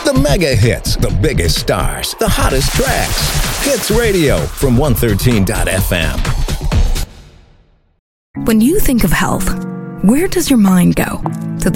The mega hits, the biggest stars, the hottest tracks. Hits Radio from 113.fm. When you think of health, where does your mind go? To the